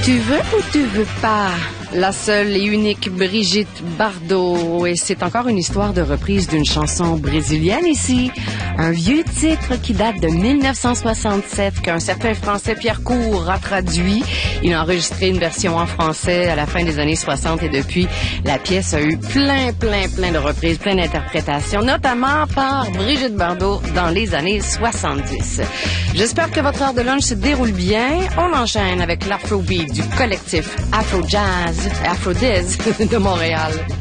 Tu veux ou tu veux pas? La seule et unique Brigitte Bardot. Et c'est encore une histoire de reprise d'une chanson brésilienne ici. Un vieux titre qui date de 1967 qu'un certain Français Pierre Cour a traduit. Il a enregistré une version en français à la fin des années 60 et depuis, la pièce a eu plein de reprises, plein d'interprétations, notamment par Brigitte Bardot dans les années 70. J'espère que votre heure de lunch se déroule bien. On enchaîne avec l'Afrobeat du collectif Afro Jazz, Afro Diz de Montréal.